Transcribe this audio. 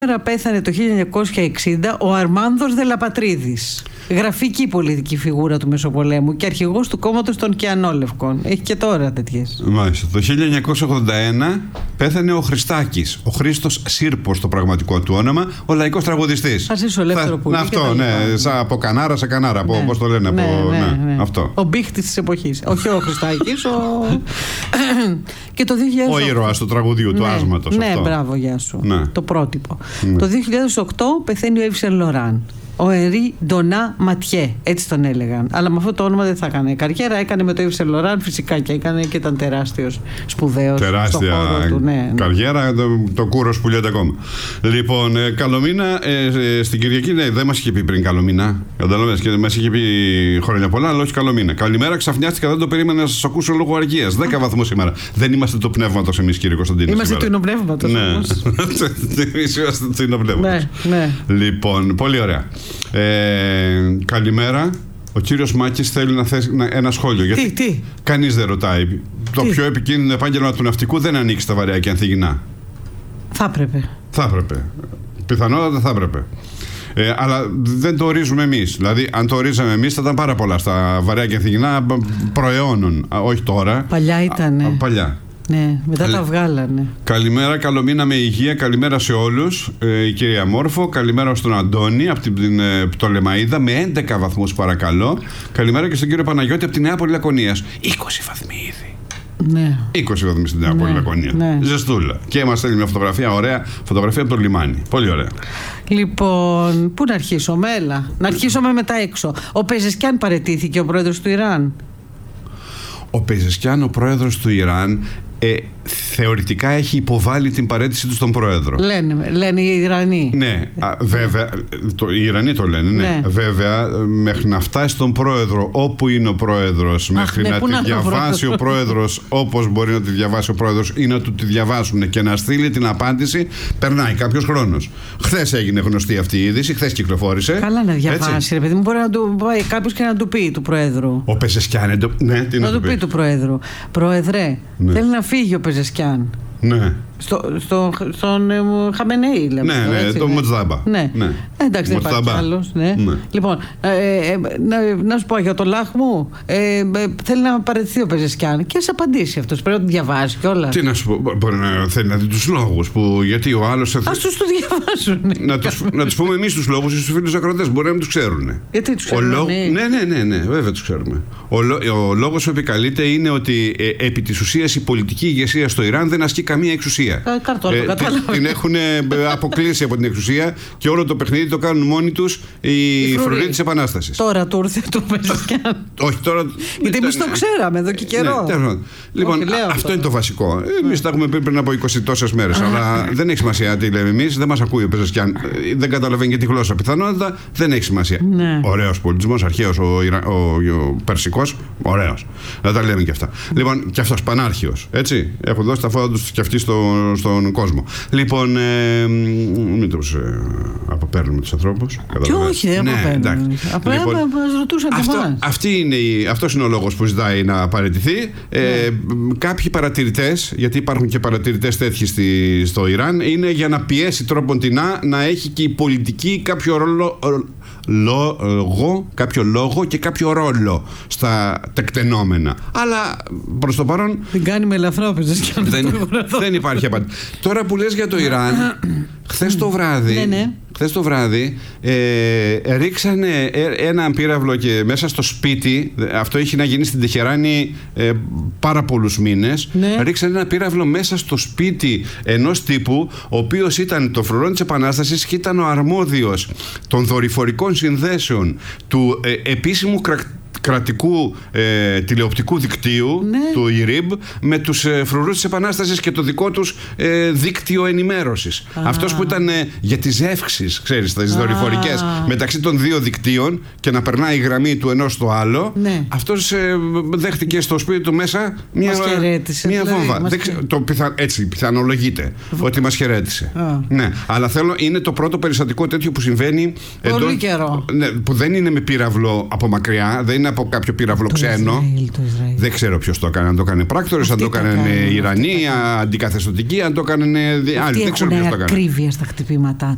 Πέθανε το 1960 ο Αρμάνδος Δελαπατρίδης, γραφική πολιτική φιγούρα του Μεσοπολέμου και αρχηγός του κόμματος των Κιανόλευκων. Έχει και τώρα τέτοιες. Μάλιστα. Το 1981 πέθανε ο Χριστάκης, ο Χρήστος Σύρπος το πραγματικό του όνομα, ο λαϊκός τραγουδιστής. Θα ζήσω ελεύθερο πουλί. Αυτό, ναι, σαν από κανάρα σε κανάρα, ναι, πώς το λένε. Ναι, ναι. Αυτό. Ο μπίχτης της εποχής. Όχι ο Χριστάκης, και το 2008... Ο ήρωας του τραγουδιού, του άσματος. Ναι, αυτό. μπράβο, γεια σου. Ναι. Το πρότυπο. Ναι. Το 2008 πεθαίνει ο Yves Saint Laurent. Ο Henri Donat Mathieu, έτσι τον έλεγαν. Αλλά με αυτό το όνομα δεν θα έκανε καριέρα. Έκανε με το Yves Saint Laurent φυσικά και έκανε και ήταν τεράστιος, σπουδαίος. Τεράστια στο χώρο του, ναι. καριέρα, το κούρος που λέτε ακόμα. Λοιπόν, Καλομήνα, στην Κυριακή, ναι, δεν μας είχε πει πριν Καλομήνα. Καταλαβαίνεις, και μας είχε πει χρόνια πολλά, αλλά όχι Καλομήνα. Καλημέρα, ξαφνιάστηκα, δεν το περίμενα να σας ακούσω λόγω αργίας. 10 βαθμούς σήμερα. Δεν είμαστε του πνεύματος εμείς, κύριε Κωνσταντίνε. Είμαστε του υνοπνεύματος. Ναι, εμείς είμαστε του υνοπνεύματος. Ναι. Λοιπόν, πολύ ωραία. Καλημέρα. Ο κύριος Μάκης θέλει να θέσει ένα σχόλιο. Γιατί τι? Κανείς δεν ρωτάει. Το πιο επικίνδυνο επάγγελμα του ναυτικού δεν ανήκει στα βαρέα και ανθυγινά. Θα έπρεπε. Θα έπρεπε. Πιθανότατα θα έπρεπε. Αλλά δεν το ορίζουμε εμείς. Δηλαδή, αν το ορίζαμε εμείς, θα ήταν πάρα πολλά στα βαρέα και ανθυγινά προαιώνων. Όχι τώρα. Παλιά ήταν. Παλιά. Ναι, μετά τα βγάλανε. Καλημέρα, καλό μήνα με υγεία. Καλημέρα σε όλους. Η κυρία Μόρφο. Καλημέρα στον Αντώνη από την Πτολεμαΐδα με 11 βαθμούς, παρακαλώ. Καλημέρα και στον κύριο Παναγιώτη από τη Νεάπολη Λακωνίας. 20 βαθμοί ήδη. Ναι. 20 βαθμοί στην Νεάπολη Λακωνία. Ναι. Ζεστούλα. Και μας στέλνει μια φωτογραφία, ωραία φωτογραφία από το λιμάνι. Πολύ ωραία. Λοιπόν, πού να αρχίσω, Μέλα. Να αρχίσω με μετά έξω. Ο Πεζεσκιάν παραιτήθηκε, ο πρόεδρος του Ιράν. Ο Πεζεσκιάν, ο πρόεδρος του Ιράν, θεωρητικά έχει υποβάλει την παραίτησή του στον πρόεδρο. Λένε οι Ιρανοί. Ναι, βέβαια. Οι Ιρανοί το λένε, ναι. Βέβαια, μέχρι να φτάσει στον πρόεδρο όπου είναι ο πρόεδρος, μέχρι να τη διαβάσει ο πρόεδρος όπως μπορεί να τη διαβάσει ο πρόεδρος ή να του τη διαβάσουν και να στείλει την απάντηση, περνάει κάποιος χρόνος. Χθες έγινε γνωστή αυτή η είδηση, χθες κυκλοφόρησε. Καλά να διαβάσει, ρε παιδί μου, μπορεί να του πάει κάποιος και να του πει του πρόεδρου. Ο Πεζεσκιάν, ναι, τι να του πει του πρόεδρου. Πρόεδρε, θέλει να φύγει ο Πεζεσκιάν. Ναι. Στον Χαμενεή, λέμε. Ναι, το Μοτζάμπα. Ναι. Εντάξει, δεν υπάρχει άλλος. Ναι. Λοιπόν, να σου πω για το Λάχμου. Θέλει να παραιτηθεί ο Πεζεσκιάν και ας απαντήσει αυτός. Πρέπει να το διαβάσει κιόλα. Τι να σου πω, μπορεί να θέλει να δει τους λόγους που. Γιατί ο άλλος. Ας τους το διαβάσουν. Να τους πούμε εμείς τους λόγους στους φίλους ακροατές. Μπορεί να μην τους ξέρουν. Γιατί τους ξέρουν. Ναι, βέβαια τους ξέρουμε. Ο λόγος που επικαλείται είναι ότι επί της ουσίας η πολιτική ηγεσία στο Ιράν δεν ασκεί καμία εξουσία. Την έχουν αποκλείσει από την εξουσία και όλο το παιχνίδι το κάνουν μόνοι τους οι φρουροί της Επανάστασης. Τώρα του ήρθε το Πεζεσκιάν. Όχι τώρα. Γιατί εμείς το ξέραμε εδώ και καιρό. Λοιπόν, αυτό είναι το βασικό. Εμείς τα έχουμε πει πριν από 20 τόσες μέρες. Αλλά δεν έχει σημασία τι λέμε εμείς. Δεν μας ακούει ο Πεζεσκιάν. Δεν καταλαβαίνει και τη γλώσσα. Πιθανότατα δεν έχει σημασία. Ωραίος πολιτισμός, αρχαίος ο περσικός. Ωραίος. Να τα λέμε και αυτά. Λοιπόν, και αυτός πανάρχιος. Έτσι. Έχουν δώσει τα φώτα τους και αυτοί στον κόσμο. Λοιπόν, μην τους αποπαίρνουμε τους ανθρώπους. Και όχι, δεν αποπαίρνουμε. Απλά μας ρωτούσαν αυτός είναι ο λόγος που ζητάει να παραιτηθεί. Κάποιοι παρατηρητές, γιατί υπάρχουν και παρατηρητές τέτοιοι στο Ιράν, είναι για να πιέσει τρόποντινά να έχει και η πολιτική κάποιο λόγο και κάποιο ρόλο στα τεκτενόμενα. Αλλά προς το παρόν δεν κάνει με ελαφρά Πεζεσκιάν. Δεν υπάρχει απάντηση. Τώρα που λες για το Ιράν, χθες το βράδυ ρίξανε έναν πύραυλο και μέσα στο σπίτι, αυτό έχει να γίνει στην Τεχεράνη πάρα πολλούς μήνες, ρίξανε ένα πύραυλο μέσα στο σπίτι ενός τύπου ο οποίος ήταν το φρουρό της Επανάστασης και ήταν ο αρμόδιος των δορυφορικών συνδέσεων του επίσημου κρατικού τηλεοπτικού δικτύου του ΙΡΙΜ με τους φρουρούς της Επανάστασης και το δικό τους δίκτυο ενημέρωσης. Αυτός που ήταν για τις ζεύξεις, ξέρεις, τις δορυφορικές μεταξύ των δύο δικτύων και να περνάει η γραμμή του ενός στο άλλο, αυτός δέχτηκε στο σπίτι του μέσα μια βόμβα. Έτσι πιθανολογείται ότι μας χαιρέτησε. Ναι, αλλά είναι το πρώτο περιστατικό τέτοιο που συμβαίνει πολύ καιρό. Που δεν είναι με πύραυλο από μακριά, δεν είναι από κάποιο πύραυλο ξένο. Δεν ξέρω ποιος το έκανε. Αν το έκανε πράκτορες, αν το έκανε Ιρανοί, αντικαθεστωτικοί, αν το έκανε άλλοι. Δεν ξέρω ποιος το έκανε. Έχουν ακρίβεια στα χτυπήματά